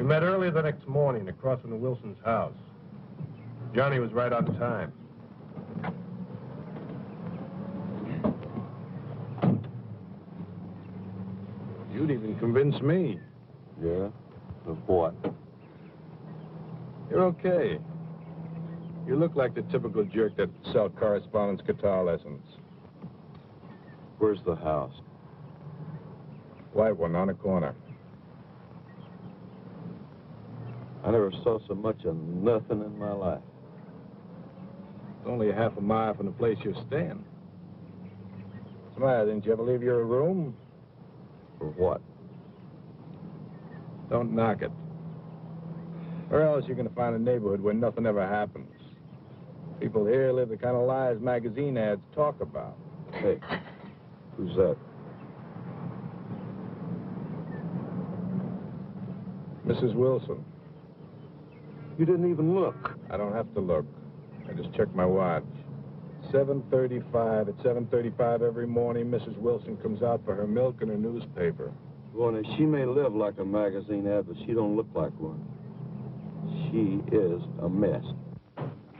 We met early the next morning across from the Wilson's house. Johnny was right on time. You'd even convince me. Yeah? Of what? You're okay. You look like the typical jerk that sell correspondence guitar lessons. Where's the house? White one on the corner. I never saw so much of nothing in my life. It's only a half a mile from the place you're staying. What's the matter? Didn't you ever leave your room? For what? Don't knock it. Where else are you going to find a neighborhood where nothing ever happens? People here live the kind of lives magazine ads talk about. Hey, who's that? Mrs. Wilson. You didn't even look. I don't have to look. I just checked my watch. 7:35. At 7:35 every morning, Mrs. Wilson comes out for her milk and her newspaper. Well, now, she may live like a magazine ad, but she don't look like one. She is a mess.